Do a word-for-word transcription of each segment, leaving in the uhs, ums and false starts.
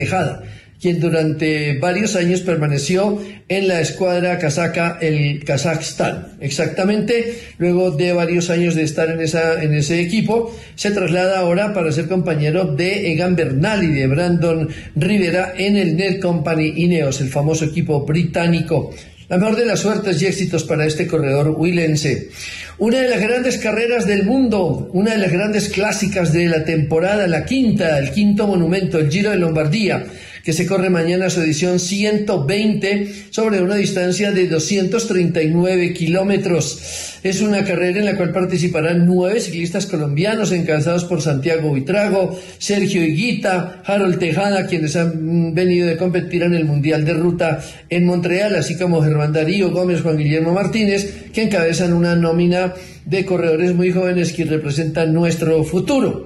Tejada, quien durante varios años permaneció en la escuadra casaca, el Kazajstán. Exactamente, luego de varios años de estar en, esa, en ese equipo, se traslada ahora para ser compañero de Egan Bernal y de Brandon Rivera en el Netcompany Ineos, el famoso equipo británico. La mejor de las suertes y éxitos para este corredor huilense. Una de las grandes carreras del mundo, una de las grandes clásicas de la temporada, la quinta, el quinto monumento, el Giro de Lombardía, que se corre mañana su edición ciento veinte sobre una distancia de doscientos treinta y nueve kilómetros. Es una carrera en la cual participarán nueve ciclistas colombianos encabezados por Santiago Buitrago, Sergio Higuita, Harold Tejada, quienes han venido de competir en el Mundial de Ruta en Montreal, así como Germán Darío Gómez, Juan Guillermo Martínez, que encabezan una nómina de corredores muy jóvenes que representan nuestro futuro.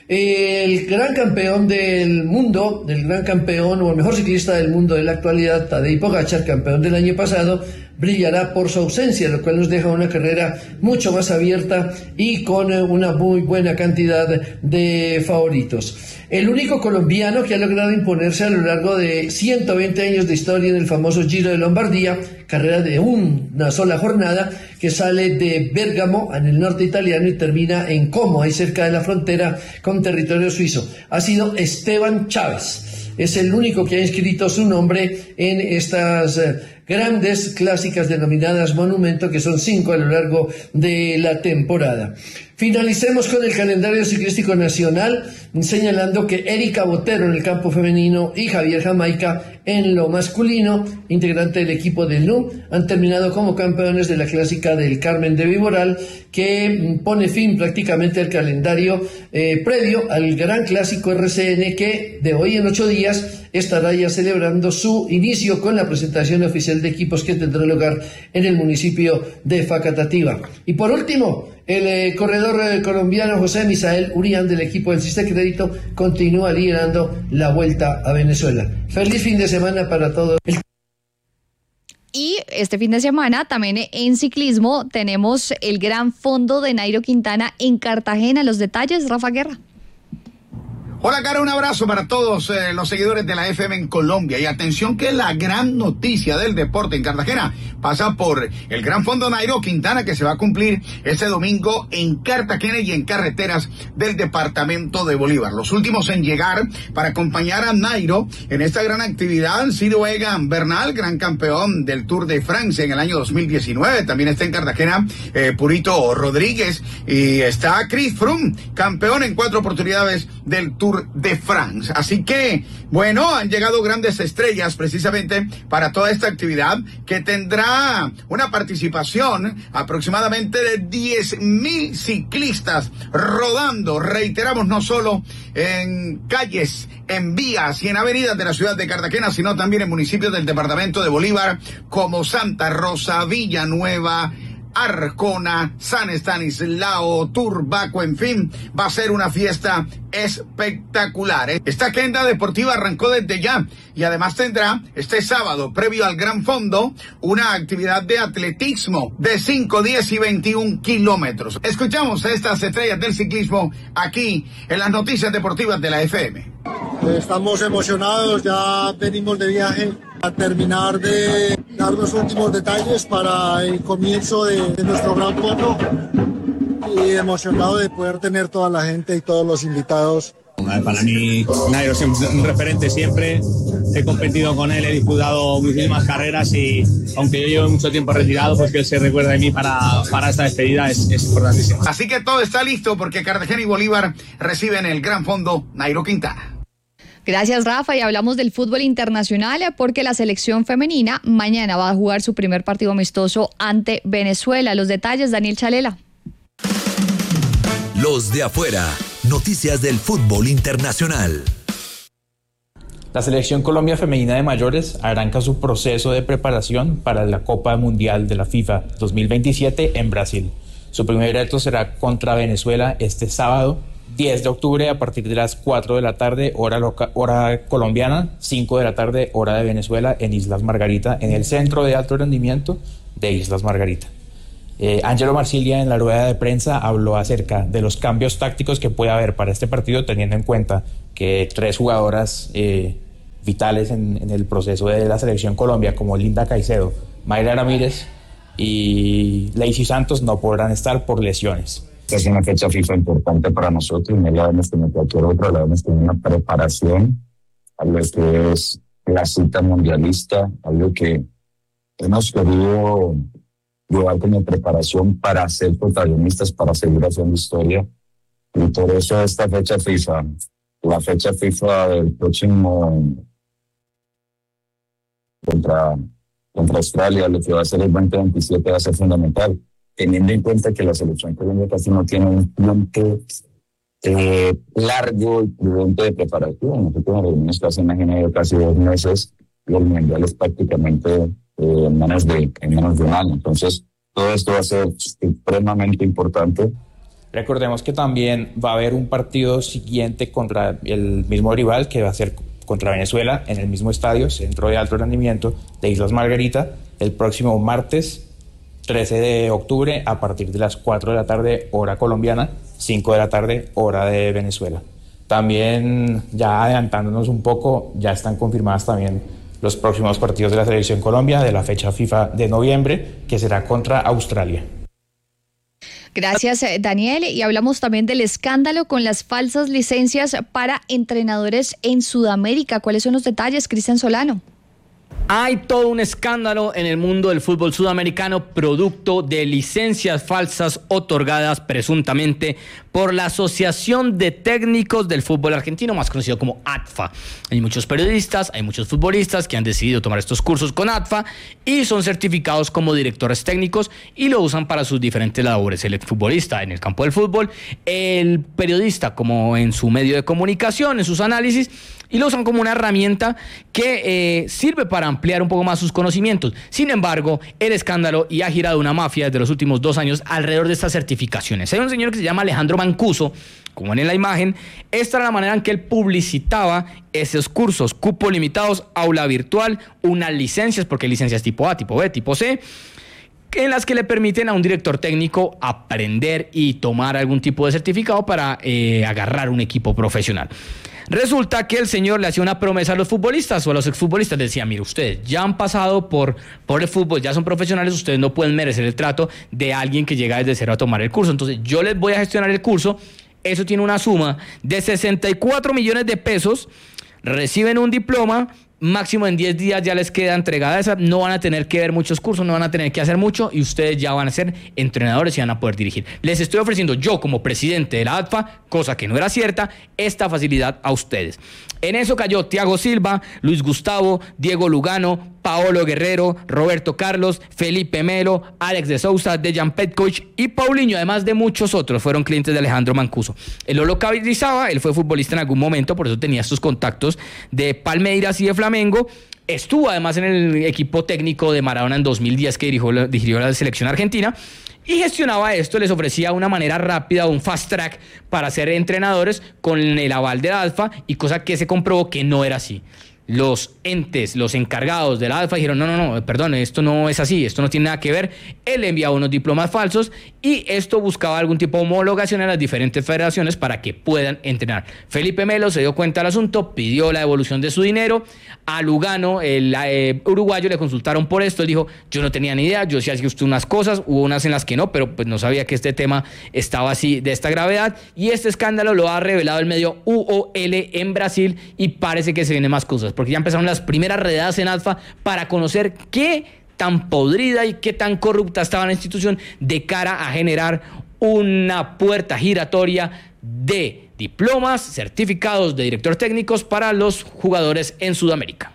El gran campeón del mundo, el gran campeón o el mejor ciclista del mundo de la actualidad, Tadej Pogačar, campeón del año pasado, brillará por su ausencia, lo cual nos deja una carrera mucho más abierta y con una muy buena cantidad de favoritos. El único colombiano que ha logrado imponerse a lo largo de ciento veinte años de historia en el famoso Giro de Lombardía, carrera de una sola jornada, que sale de Bérgamo, en el norte italiano, y termina en Como, ahí cerca de la frontera con territorio suizo, ha sido Esteban Chávez. Es el único que ha inscrito su nombre en estas eh, grandes clásicas denominadas Monumento, que son cinco a lo largo de la temporada. Finalicemos con el calendario ciclístico nacional, señalando que Erika Botero en el campo femenino y Javier Jamaica en lo masculino, integrante del equipo del N U, han terminado como campeones de la clásica del Carmen de Viboral, que pone fin prácticamente al calendario eh, previo al gran clásico R C N, que de hoy en ocho días estará ya celebrando su inicio con la presentación oficial de equipos que tendrá lugar en el municipio de Facatativá. Y por último, el eh, corredor eh, colombiano José Misael Urián del equipo del Siste Crédito continúa liderando la Vuelta a Venezuela. Feliz fin de semana para todos. El... Y este fin de semana también en ciclismo tenemos el Gran Fondo de Nairo Quintana en Cartagena. Los detalles, Rafa Guerra. Hola, Cara, un abrazo para todos eh, los seguidores de la F M en Colombia. Y atención que la gran noticia del deporte en Cartagena pasa por el Gran Fondo Nairo Quintana, que se va a cumplir este domingo en Cartagena y en carreteras del departamento de Bolívar. Los últimos en llegar para acompañar a Nairo en esta gran actividad han sido Egan Bernal, gran campeón del Tour de Francia en el año dos mil diecinueve. También está en Cartagena eh, Purito Rodríguez, y está Chris Froome, campeón en cuatro oportunidades del Tour de France. Así que, bueno, han llegado grandes estrellas precisamente para toda esta actividad, que tendrá una participación aproximadamente de diez mil ciclistas rodando, reiteramos, no solo en calles, en vías y en avenidas de la ciudad de Cartagena, sino también en municipios del departamento de Bolívar como Santa Rosa, Villanueva, Arcona, San Estanislao, Turbaco, en fin, va a ser una fiesta espectacular. Esta agenda deportiva arrancó desde ya y además tendrá este sábado, previo al Gran Fondo, una actividad de atletismo de cinco, diez y veintiún kilómetros. Escuchamos a estas estrellas del ciclismo aquí en las noticias deportivas de la F M. Estamos emocionados, ya venimos de viaje a terminar de dar los últimos detalles para el comienzo de, de nuestro Gran Fondo, y emocionado de poder tener toda la gente y todos los invitados. Para mí, Nairo es un referente siempre. He competido con él, he disputado muchísimas carreras, y aunque yo llevo mucho tiempo retirado, pues que él se recuerda de mí para, para esta despedida es, es importantísimo. Así que todo está listo porque Cartagena y Bolívar reciben el Gran Fondo Nairo Quintana. Gracias, Rafa, y hablamos del fútbol internacional porque la selección femenina mañana va a jugar su primer partido amistoso ante Venezuela. Los detalles, Daniel Chalela. Los de afuera, noticias del fútbol internacional. La selección Colombia femenina de mayores arranca su proceso de preparación para la Copa Mundial de la FIFA dos mil veintisiete en Brasil. Su primer reto será contra Venezuela este sábado diez de octubre a partir de las cuatro de la tarde, hora, loca, hora colombiana, cinco de la tarde, hora de Venezuela, en Islas Margarita, en el Centro de Alto Rendimiento de Islas Margarita. Eh, Ángelo Marsiglia en la rueda de prensa habló acerca de los cambios tácticos que puede haber para este partido, teniendo en cuenta que tres jugadoras eh, vitales en, en el proceso de la selección Colombia, como Linda Caicedo, Mayra Ramírez y Lacey Santos, no podrán estar por lesiones. Es una fecha FIFA importante para nosotros, no la vemos como cualquier otra, la vemos como una preparación a lo que es la cita mundialista, algo que hemos querido llevar como preparación para ser protagonistas, para seguir haciendo historia. Y por eso esta fecha FIFA, la fecha FIFA del próximo contra, contra Australia, lo que va a ser el veinte veintisiete va a ser fundamental, teniendo en cuenta que la selección colombiana casi no tiene un tiempo eh, largo y prudente de preparación. Nosotros nos que hace casi dos meses y el mundial es prácticamente eh, en, menos de, en menos de un año. Entonces, todo esto va a ser supremamente importante. Recordemos que también va a haber un partido siguiente contra el mismo rival, que va a ser contra Venezuela, en el mismo estadio, Centro de Alto Rendimiento de Islas Margarita, el próximo martes trece de octubre a partir de las cuatro de la tarde, hora colombiana, cinco de la tarde, hora de Venezuela. También, ya adelantándonos un poco, ya están confirmadas también los próximos partidos de la Selección Colombia de la fecha FIFA de noviembre, que será contra Australia. Gracias, Daniel. Y hablamos también del escándalo con las falsas licencias para entrenadores en Sudamérica. ¿Cuáles son los detalles, Cristian Solano? Hay todo un escándalo en el mundo del fútbol sudamericano producto de licencias falsas otorgadas presuntamente por la Asociación de Técnicos del Fútbol Argentino, más conocido como A T F A. Hay muchos periodistas, hay muchos futbolistas que han decidido tomar estos cursos con A T F A y son certificados como directores técnicos y lo usan para sus diferentes labores. El futbolista en el campo del fútbol, el periodista como en su medio de comunicación, en sus análisis, y lo usan como una herramienta que eh, sirve para ampliar un poco más sus conocimientos. Sin embargo, el escándalo y ha girado una mafia desde los últimos dos años alrededor de estas certificaciones. Hay un señor que se llama Alejandro Mancuso, como ven en la imagen. Esta era la manera en que él publicitaba esos cursos, cupos limitados, aula virtual, unas licencias, porque hay licencias tipo A, tipo B, tipo C, en las que le permiten a un director técnico aprender y tomar algún tipo de certificado para eh, agarrar un equipo profesional. Resulta que el señor le hacía una promesa a los futbolistas o a los exfutbolistas. Le decía, mire, ustedes ya han pasado por, por el fútbol, ya son profesionales, ustedes no pueden merecer el trato de alguien que llega desde cero a tomar el curso. Entonces yo les voy a gestionar el curso. Eso tiene una suma de sesenta y cuatro millones de pesos. Reciben un diploma, máximo en diez días ya les queda entregada esa, no van a tener que ver muchos cursos, no van a tener que hacer mucho y ustedes ya van a ser entrenadores y van a poder dirigir. Les estoy ofreciendo yo como presidente de la A T F A, cosa que no era cierta, esta facilidad a ustedes. En eso cayó Thiago Silva, Luis Gustavo, Diego Lugano, Paolo Guerrero, Roberto Carlos, Felipe Melo, Alex de Sousa, Dejan Petkovic y Paulinho, además de muchos otros, fueron clientes de Alejandro Mancuso. Él lo localizaba, él fue futbolista en algún momento, por eso tenía estos contactos de Palmeiras y de Flamengo. Estuvo además en el equipo técnico de Maradona en dos mil diez que dirigió, dirigió la selección argentina y gestionaba esto, les ofrecía una manera rápida, un fast track para ser entrenadores con el aval de la A T F A y cosa que se comprobó que no era así. Los entes, los encargados de la A T F A dijeron, no, no, no, perdón, esto no es así, esto no tiene nada que ver. Él enviaba unos diplomas falsos y esto buscaba algún tipo de homologación a las diferentes federaciones para que puedan entrenar. Felipe Melo se dio cuenta del asunto, pidió la devolución de su dinero. A Lugano, el eh, uruguayo, le consultaron por esto. Él dijo, yo no tenía ni idea, yo sí hacía usted unas cosas, hubo unas en las que no, pero pues no sabía que este tema estaba así de esta gravedad. Y este escándalo lo ha revelado el medio U O L en Brasil y parece que se vienen más cosas, porque ya empezaron las primeras redadas en A T F A para conocer qué tan podrida y qué tan corrupta estaba la institución de cara a generar una puerta giratoria de diplomas, certificados de directores técnicos para los jugadores en Sudamérica.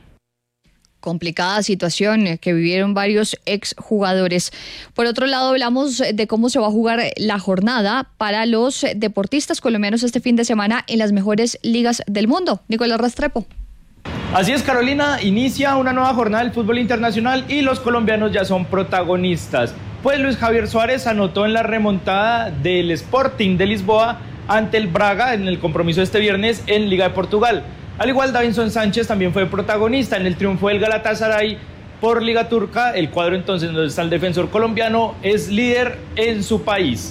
Complicada situación que vivieron varios exjugadores. Por otro lado, hablamos de cómo se va a jugar la jornada para los deportistas colombianos este fin de semana en las mejores ligas del mundo. Nicolás Restrepo. Así es, Carolina, inicia una nueva jornada del fútbol internacional y los colombianos ya son protagonistas. Pues Luis Javier Suárez anotó en la remontada del Sporting de Lisboa ante el Braga en el compromiso de este viernes en Liga de Portugal. Al igual, Davinson Sánchez también fue protagonista en el triunfo del Galatasaray por Liga Turca. El cuadro entonces donde está el defensor colombiano es líder en su país.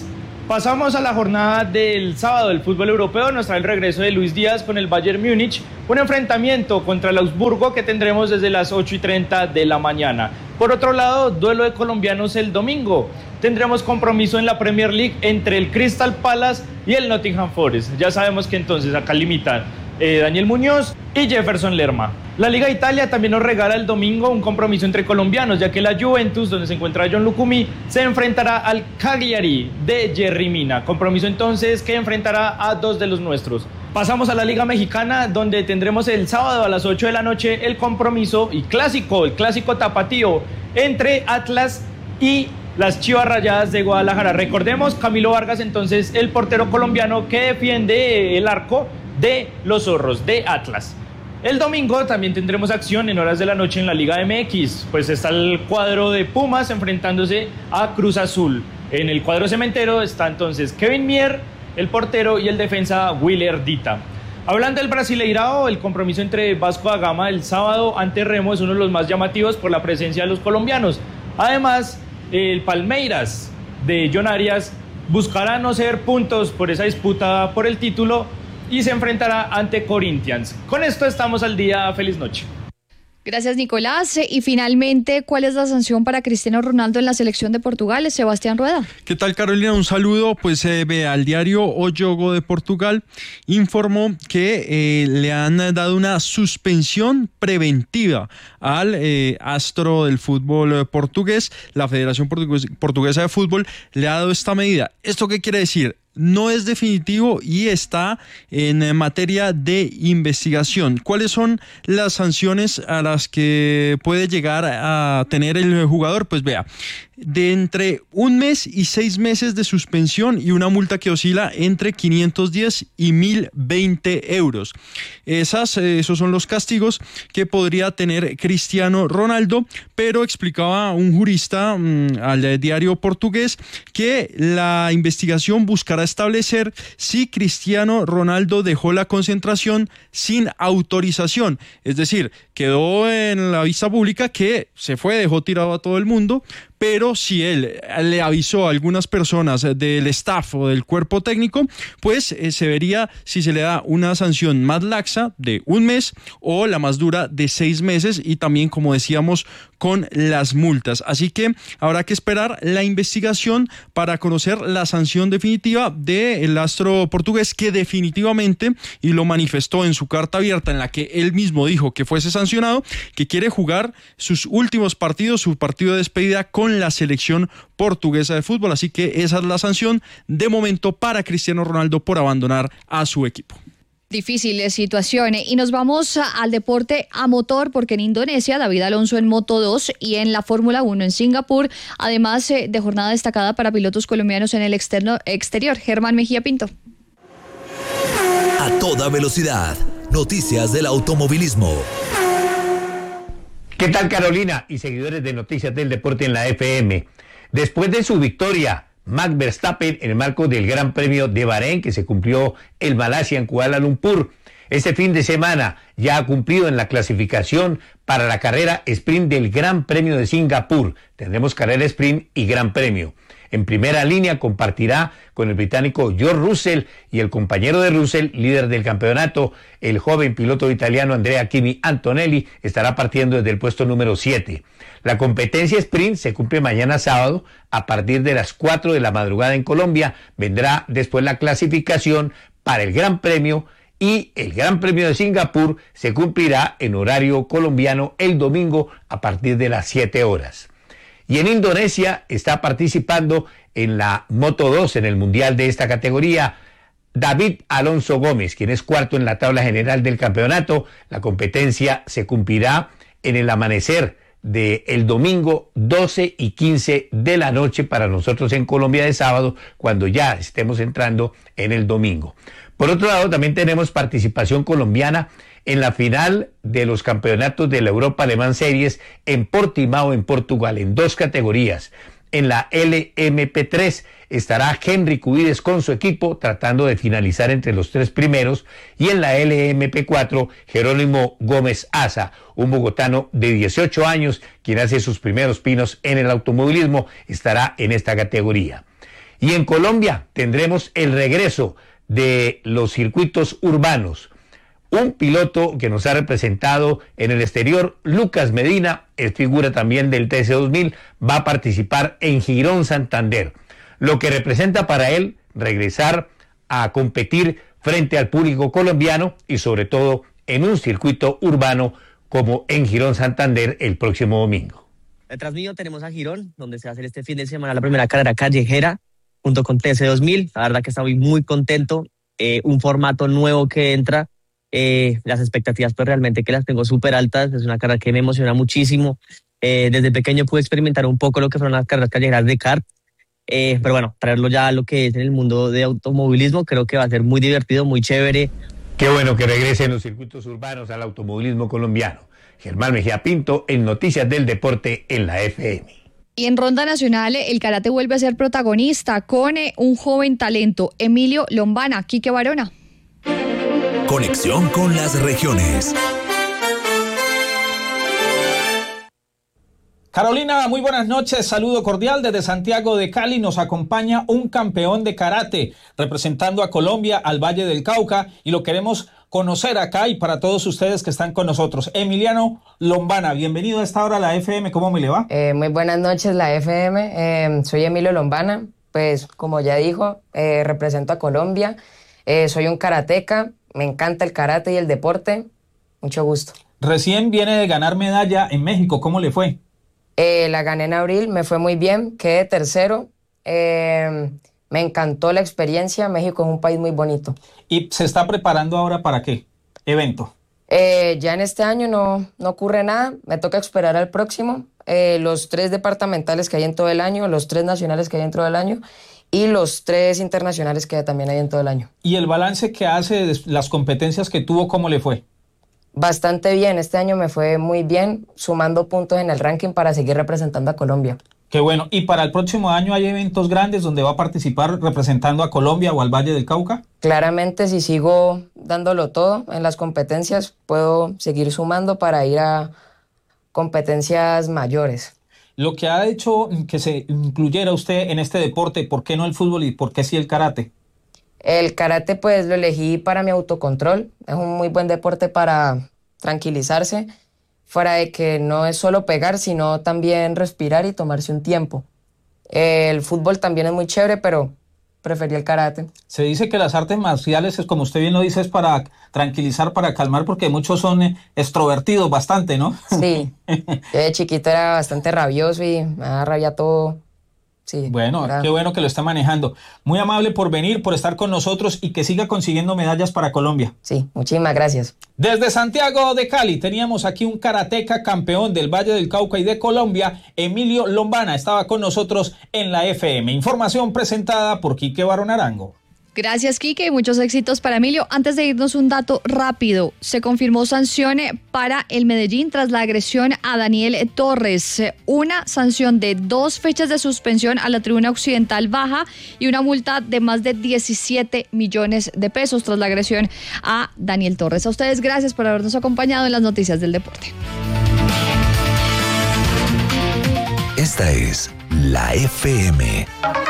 Pasamos a la jornada del sábado del fútbol europeo. Nos trae el regreso de Luis Díaz con el Bayern Múnich. Un enfrentamiento contra el Augsburgo que tendremos desde las ocho y treinta de la mañana. Por otro lado, duelo de colombianos el domingo. Tendremos compromiso en la Premier League entre el Crystal Palace y el Nottingham Forest. Ya sabemos que entonces acá limitan eh, Daniel Muñoz y Jefferson Lerma. La Liga Italia también nos regala el domingo un compromiso entre colombianos, ya que la Juventus, donde se encuentra John Lucumí, se enfrentará al Cagliari de Jerry Mina. Compromiso entonces que enfrentará a dos de los nuestros. Pasamos a la Liga Mexicana, donde tendremos el sábado a las ocho de la noche el compromiso y clásico, el clásico tapatío entre Atlas y las Chivas Rayadas de Guadalajara. Recordemos, Camilo Vargas entonces, el portero colombiano que defiende el arco de los Zorros de Atlas. El domingo también tendremos acción en horas de la noche en la Liga M X, pues está el cuadro de Pumas enfrentándose a Cruz Azul. En el cuadro cementero está entonces Kevin Mier, el portero, y el defensa Willer Dita. Hablando del Brasileirao, el compromiso entre Vasco da Gama el sábado ante Remo es uno de los más llamativos por la presencia de los colombianos. Además, el Palmeiras de John Arias buscará no ceder puntos por esa disputa por el título y se enfrentará ante Corinthians. Con esto estamos al día. Feliz noche. Gracias, Nicolás. Y finalmente, ¿cuál es la sanción para Cristiano Ronaldo en la selección de Portugal? Sebastián Rueda. ¿Qué tal, Carolina? Un saludo. Pues eh, ve al diario O Jogo de Portugal informó que eh, le han dado una suspensión preventiva al eh, astro del fútbol portugués. La Federación Portugues- Portuguesa de Fútbol le ha dado esta medida. ¿Esto qué quiere decir? No es definitivo y está en materia de investigación. ¿Cuáles son las sanciones a las que puede llegar a tener el jugador? Pues vea, de entre un mes y seis meses de suspensión y una multa que oscila entre quinientos diez y mil veinte euros. Esas, esos son los castigos que podría tener Cristiano Ronaldo, pero explicaba un jurista mmm, al diario portugués que la investigación buscará establecer si Cristiano Ronaldo dejó la concentración sin autorización, es decir, quedó en la vista pública que se fue, dejó tirado a todo el mundo, pero si él le avisó a algunas personas del staff o del cuerpo técnico, pues eh, se vería si se le da una sanción más laxa de un mes o la más dura de seis meses y también, como decíamos, con las multas. Así que habrá que esperar la investigación para conocer la sanción definitiva del astro portugués, que definitivamente, y lo manifestó en su carta abierta en la que él mismo dijo que fuese sancionado, que quiere jugar sus últimos partidos, su partido de despedida con la selección portuguesa de fútbol. Así que esa es la sanción de momento para Cristiano Ronaldo por abandonar a su equipo. Difícil situación. Y nos vamos al deporte a motor, porque en Indonesia David Alonso en Moto dos y en la Fórmula uno en Singapur, además de jornada destacada para pilotos colombianos en el externo, exterior. Germán Mejía Pinto. A toda velocidad, noticias del automovilismo. ¿Qué tal, Carolina y seguidores de Noticias del Deporte en la F M? Después de su victoria, Max Verstappen en el marco del Gran Premio de Bahrein, que se cumplió en Malasia, en Kuala Lumpur, este fin de semana ya ha cumplido en la clasificación para la carrera sprint del Gran Premio de Singapur. Tendremos carrera sprint y Gran Premio. En primera línea compartirá con el británico George Russell y el compañero de Russell, líder del campeonato, el joven piloto italiano Andrea Kimi Antonelli, estará partiendo desde el puesto número siete. La competencia sprint se cumple mañana sábado a partir de las cuatro de la madrugada en Colombia. Vendrá después la clasificación para el Gran Premio y el Gran Premio de Singapur se cumplirá en horario colombiano el domingo a partir de las siete horas. Y en Indonesia está participando en la Moto dos, en el Mundial de esta categoría, David Alonso Gómez, quien es cuarto en la tabla general del campeonato. La competencia se cumplirá en el amanecer del domingo doce y quince de la noche para nosotros en Colombia de sábado, cuando ya estemos entrando en el domingo. Por otro lado, también tenemos participación colombiana en la final de los campeonatos de la Europa Le Mans Series en Portimao, en Portugal, en dos categorías. En la L M P tres estará Henry Cubides con su equipo tratando de finalizar entre los tres primeros, y en la L M P cuatro Jerónimo Gómez Aza, un bogotano de dieciocho años, quien hace sus primeros pinos en el automovilismo, estará en esta categoría. Y en Colombia tendremos el regreso de los circuitos urbanos. Un piloto que nos ha representado en el exterior, Lucas Medina, es figura también del T C dos mil, va a participar en Girón Santander, lo que representa para él regresar a competir frente al público colombiano y sobre todo en un circuito urbano como en Girón Santander el próximo domingo. Detrás mío tenemos a Girón, donde se va a hacer este fin de semana la primera carrera callejera junto con T C dos mil. La verdad que estoy muy contento, eh, un formato nuevo que entra. Eh, las expectativas pues realmente que las tengo súper altas, es una carrera que me emociona muchísimo. Eh, desde pequeño pude experimentar un poco lo que fueron las carreras callejeras de kart, eh, pero bueno, traerlo ya a lo que es en el mundo de automovilismo creo que va a ser muy divertido, muy chévere. Qué bueno que regresen los circuitos urbanos al automovilismo colombiano. Germán Mejía Pinto en Noticias del Deporte en la F M. Y en ronda nacional, el karate vuelve a ser protagonista con un joven talento, Emilio Lombana. Quique Barona. Conexión con las regiones. Carolina, muy buenas noches, saludo cordial desde Santiago de Cali. Nos acompaña un campeón de karate representando a Colombia, al Valle del Cauca, y lo queremos conocer acá y para todos ustedes que están con nosotros. Emiliano Lombana, bienvenido a esta hora a la F M, ¿cómo me le va? Eh, muy buenas noches, la F M, eh, soy Emilio Lombana, pues como ya dijo, eh, represento a Colombia, eh, soy un karateca, me encanta el karate y el deporte, mucho gusto. Recién viene de ganar medalla en México, ¿cómo le fue? Eh, la gané en abril, me fue muy bien, quedé tercero, eh, me encantó la experiencia, México es un país muy bonito. ¿Y se está preparando ahora para qué evento? Eh, ya en este año no, no ocurre nada, me toca esperar al próximo, eh, los tres departamentales que hay en todo el año, los tres nacionales que hay en todo el año y los tres internacionales que también hay en todo el año. ¿Y el balance que hace de las competencias que tuvo, cómo le fue? Bastante bien, este año me fue muy bien, sumando puntos en el ranking para seguir representando a Colombia. Qué bueno. ¿Y para el próximo año hay eventos grandes donde va a participar representando a Colombia o al Valle del Cauca? Claramente, si sigo dándolo todo en las competencias, puedo seguir sumando para ir a competencias mayores. Lo que ha hecho que se incluyera usted en este deporte, ¿por qué no el fútbol y por qué sí el karate? El karate pues lo elegí para mi autocontrol, es un muy buen deporte para tranquilizarse, fuera de que no es solo pegar, sino también respirar y tomarse un tiempo. El fútbol también es muy chévere, pero preferí el karate. Se dice que las artes marciales, es como usted bien lo dice, es para tranquilizar, para calmar, porque muchos son extrovertidos bastante, ¿no? Sí, yo de chiquito era bastante rabioso y me da rabia todo. Sí, bueno, era... qué bueno que lo está manejando. Muy amable por venir, por estar con nosotros y que siga consiguiendo medallas para Colombia. Sí, muchísimas gracias. Desde Santiago de Cali teníamos aquí un karateca campeón del Valle del Cauca y de Colombia, Emilio Lombana, estaba con nosotros en la F M. Información presentada por Quique Barón Arango. Gracias, Quique, y muchos éxitos para Emilio. Antes de irnos, un dato rápido. Se confirmó sanción para el Medellín tras la agresión a Daniel Torres. Una sanción de dos fechas de suspensión a la tribuna occidental baja y una multa de más de diecisiete millones de pesos tras la agresión a Daniel Torres. A ustedes, gracias por habernos acompañado en las noticias del deporte. Esta es la F M.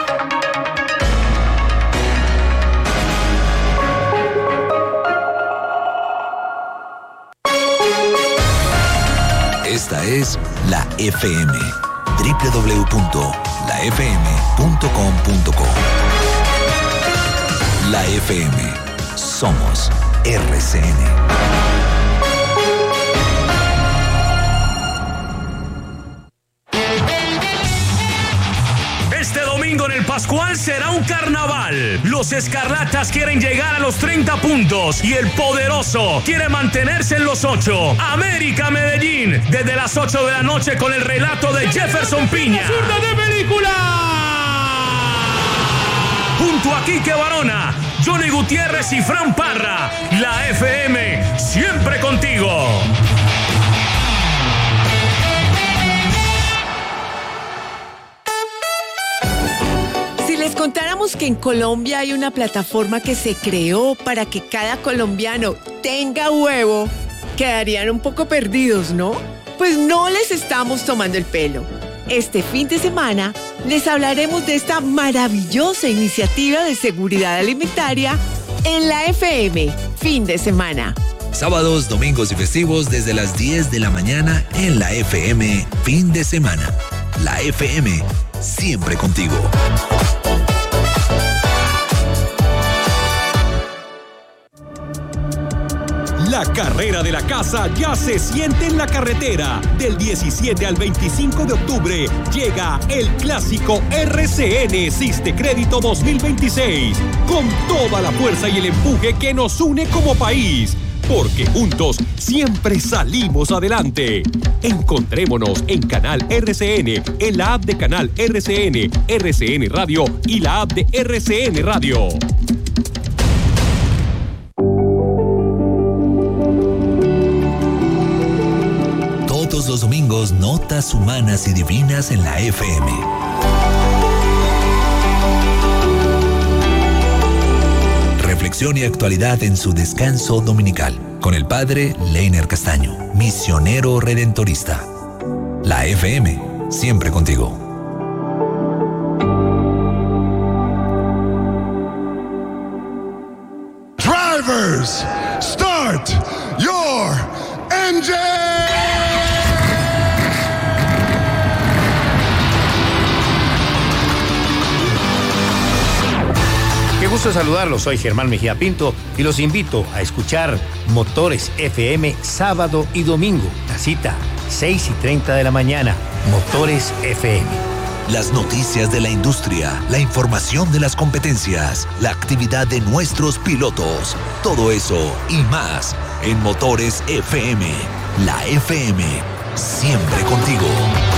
Esta es la F M. doble u doble u doble u punto la f m punto com punto co. La F M. Somos R C N. Este domingo en el Pascual será un carnaval. Los Escarlatas quieren llegar a los treinta puntos y el Poderoso quiere mantenerse en los ocho. América Medellín, desde las ocho de la noche con el relato de Jefferson Piña. ¡Zurda de película! Junto a Quique Barona, Johnny Gutiérrez y Fran Parra. La F M, siempre contigo. Les contáramos que en Colombia hay una plataforma que se creó para que cada colombiano tenga huevo, quedarían un poco perdidos, ¿no? Pues no les estamos tomando el pelo. Este fin de semana les hablaremos de esta maravillosa iniciativa de seguridad alimentaria en la F M, fin de semana. Sábados, domingos y festivos desde las diez de la mañana en la F M, fin de semana. La F M, siempre contigo. La carrera de la casa ya se siente en la carretera. Del diecisiete al veinticinco de octubre llega el clásico R C N Siste Crédito dos mil veintiséis, con toda la fuerza y el empuje que nos une como país. Porque juntos siempre salimos adelante. Encontrémonos en Canal R C N, en la app de Canal R C N, R C N Radio y la app de R C N Radio. Todos los domingos, notas humanas y divinas en la F M. Reflexión y actualidad en su descanso dominical, con el padre Leiner Castaño, misionero redentorista. La F M, siempre contigo. Drivers, start your engine! Qué gusto saludarlos, soy Germán Mejía Pinto y los invito a escuchar Motores F M sábado y domingo. La cita, seis y treinta de la mañana, Motores F M. Las noticias de la industria, la información de las competencias, la actividad de nuestros pilotos, todo eso y más en Motores F M. La F M, siempre contigo.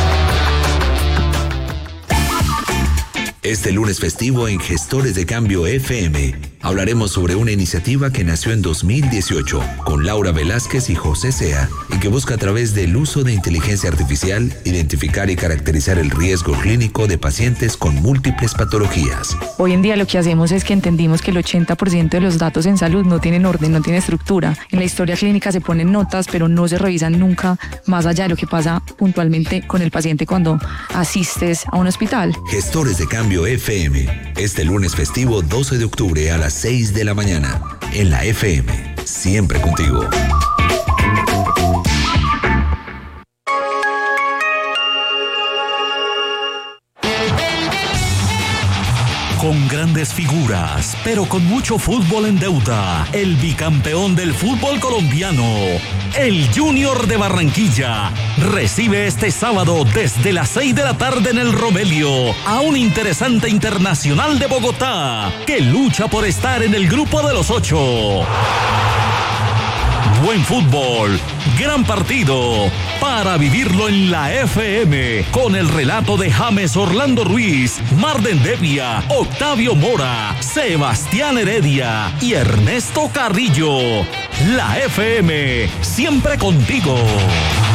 Este lunes festivo en Gestores de Cambio F M hablaremos sobre una iniciativa que nació en dos mil dieciocho con Laura Velázquez y José Sea y que busca a través del uso de inteligencia artificial identificar y caracterizar el riesgo clínico de pacientes con múltiples patologías. Hoy en día lo que hacemos es que entendimos que el ochenta por ciento de los datos en salud no tienen orden, no tienen estructura. En la historia clínica se ponen notas, pero no se revisan nunca más allá de lo que pasa puntualmente con el paciente cuando asistes a un hospital. Gestores de Cambio F M, este lunes festivo doce de octubre a las seis de la mañana, en la F M, siempre contigo. Con grandes figuras, pero con mucho fútbol en deuda, el bicampeón del fútbol colombiano, el Junior de Barranquilla, recibe este sábado desde las seis de la tarde en el Romelio a un interesante Internacional de Bogotá que lucha por estar en el grupo de los ocho. Buen fútbol, gran partido, para vivirlo en la F M, con el relato de James Orlando Ruiz, Marden Devia, Octavio Mora, Sebastián Heredia y Ernesto Carrillo. La F M, siempre contigo.